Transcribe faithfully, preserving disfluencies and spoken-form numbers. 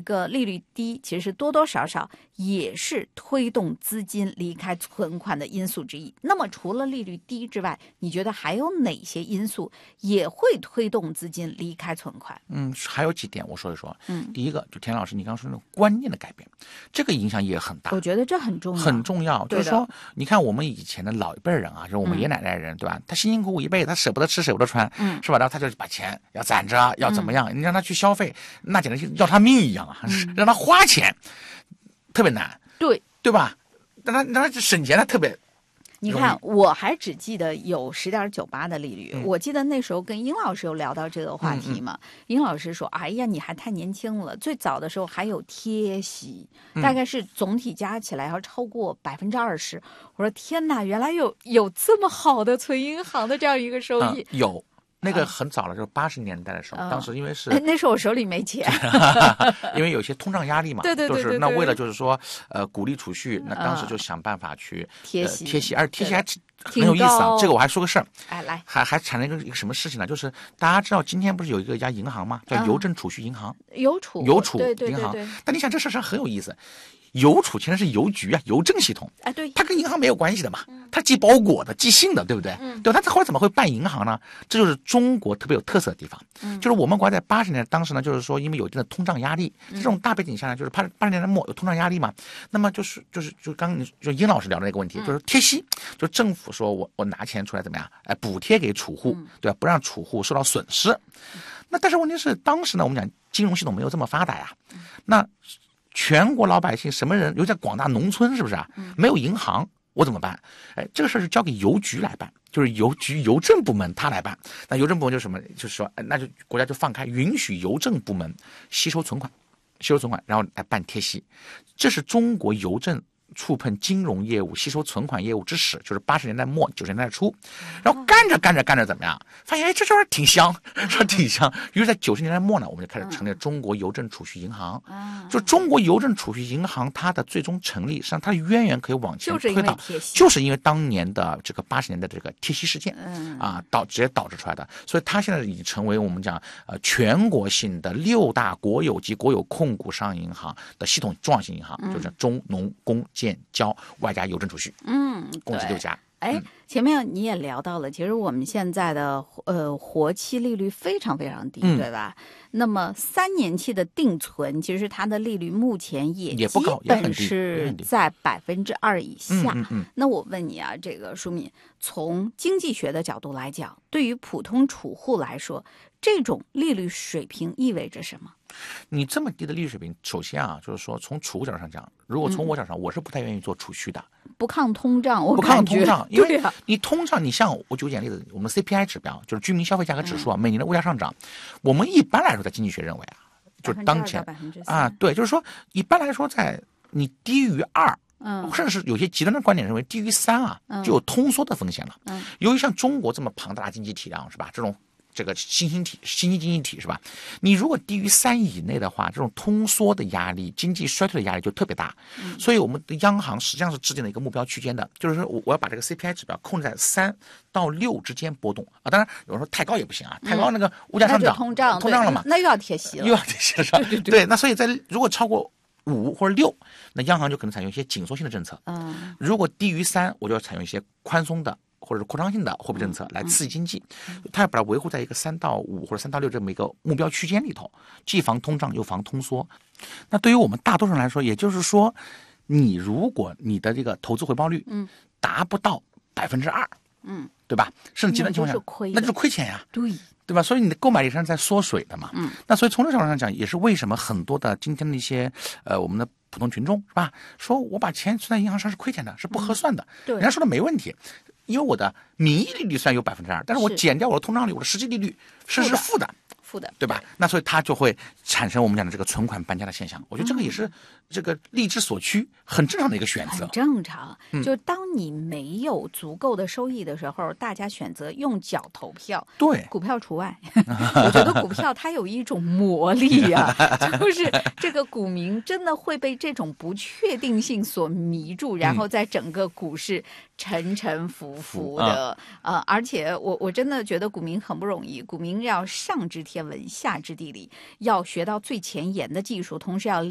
个利率低，其实多多少少也是推动资金离开存款的因素之一。那么除了利率低之外，你觉得还有哪些因素也会推动资金离开存款？ 嗯，还有几点我说一说。 嗯， 第一个就田老师你刚刚说那种观念的改变，这个影响也很大。 我觉得这很重要， 很重要。就是说，你看我们以前的老一辈人啊，就是我们爷爷奶奶人，嗯、对吧？他辛辛苦苦一辈子，他舍不得吃，舍不得穿，嗯，是吧？然后他就把钱要攒着，要怎么样？嗯、你让他去消费，那简直就要他命一样啊！嗯、让他花钱特别难， 对对吧？让他让他省钱，他特别。 你看，我还只记得有十点九八的利率、嗯。我记得那时候跟殷老师有聊到这个话题嘛。嗯嗯、殷老师说：“哎呀，你还太年轻了。最早的时候还有贴息，嗯、大概是总体加起来要超过百分之二十。”我说：“天哪，原来有有这么好的存银行的这样一个收益。 嗯”有。那个很早了，就是八十年代的时候，嗯、当时因为是那时候我手里没钱， 因为有些通胀压力嘛， 对对对对对， 就是那为了就是说呃鼓励储蓄，那当时就想办法去、嗯、 贴息、 呃、贴息，而贴息还很有意思啊。这个我还说个事儿， 哎来， 还还产生一个一个什么事情呢？就是大家知道今天不是有一个一家银行吗？叫邮政储蓄银行， 嗯、邮储邮储对对银行。 对对对， 但你想这事儿很有意思。邮储其实是邮局啊，邮政系统， 哎，对， 它跟银行没有关系的嘛，嗯、它寄包裹的、寄信的，对不对？嗯，对，它后来怎么会办银行呢？这就是中国特别有特色的地方。嗯，就是我们国家在八十年代当时呢，就是说因为有一定的通胀压力，嗯、这种大背景下呢，就是八八十年代末有通胀压力嘛，那么就是就是就刚刚就殷老师聊的那个问题，嗯、就是贴息，就政府说我我拿钱出来怎么样？哎，补贴给储户，嗯、对吧？不让储户受到损失。嗯、那但是问题是当时呢，我们讲金融系统没有这么发达呀，嗯、那。全国老百姓什么人，尤其在广大农村，是不是啊？没有银行，我怎么办？哎，这个事儿是交给邮局来办，就是邮局邮政部门他来办。那邮政部门就是什么？就是说，那就国家就放开，允许邮政部门吸收存款，吸收存款，然后来办贴息。这是中国邮政触碰金融业务、吸收存款业务之始，就是八十年代末九十年代初，然后干着干着干着怎么样？发现哎，这事儿挺香，说挺香。于是，在九十年代末呢，我们就开始成立中国邮政储蓄银行。就中国邮政储蓄银行，它的最终成立，实际上它的渊源可以往前推到，就是因为当年的这个八十年代的这个贴息事件啊，导直接导致出来的。所以它现在已经成为我们讲呃全国性的六大国有及国有控股商业银行的系统重要性银行，就是中农工建交外加邮政储蓄，嗯，共计六家。 哎，前面你也聊到了，其实我们现在的呃活期利率非常非常低，嗯、对吧？那么三年期的定存，其实它的利率目前也基本是在百分之二以下。 嗯嗯、 那我问你啊，这个舒敏，从经济学的角度来讲，对于普通储户来说，这种利率水平意味着什么？ 你这么低的利率水平，首先啊，就是说从储户角度上讲，如果从我角度上，嗯、我是不太愿意做储蓄的。 不抗通胀，我不抗通胀，因为啊、 你通胀，你像我举个简单例子，我们的 C P I 指标就是居民消费价格指数啊，嗯、每年的物价上涨，我们一般来说在经济学认为啊，就是当前啊，对，就是说一般来说在你低于二。嗯，甚至是有些极端的观点认为低于三啊，嗯、就有通缩的风险了。嗯，由于像中国这么庞大的经济体量，是吧？这种这个新兴体、新兴经济体是吧？你如果低于三以内的话，这种通缩的压力、经济衰退的压力就特别大。嗯，所以我们的央行实际上是制定了一个目标区间的，就是说我我要把这个 C P I 指标控制在三到六之间波动啊。当然有人说太高也不行啊，太高那个物价上涨， 嗯、通胀通胀了嘛， 那又要贴息了， 又要贴息了是吧？ 对对对， 对，那所以在如果超过五或者六，那央行就可能采用一些紧缩性的政策。 嗯， 如果低于三，我就要采用一些宽松的或者是扩张性的货币政策来刺激经济。嗯嗯、它要把它维护在一个三到五或者三到六这么一个目标区间里头，既防通胀又防通缩。那对于我们大多数人来说，也就是说，你如果你的这个投资回报率嗯达不到百分之二，嗯，对吧？甚至极端情况下，那就是亏钱呀。 对。 对吧？所以你的购买力上在缩水的嘛。嗯。那所以从这角度上讲，也是为什么很多的今天的一些呃我们的普通群众是吧，说我把钱存在银行上是亏钱的，是不合算的。嗯、对。人家说的没问题，因为我的名义利率虽然有百分之二，但是我减掉我的通胀率，我的实际利率是是负的。 负的， 对吧？那所以它就会产生我们讲的这个存款搬家的现象。我觉得这个也是这个利之所趋，很正常的一个选择。 很正常，嗯、就当你没有足够的收益的时候，大家选择用脚投票， 对， 股票除外。我觉得股票它有一种魔力啊，就是这个股民真的会被这种不确定性所迷住，然后在整个股市沉沉浮浮的。嗯、呃，而且我我真的觉得股民很不容易，股民要上知天天文，下知地理，要学到最前沿的技术，同时要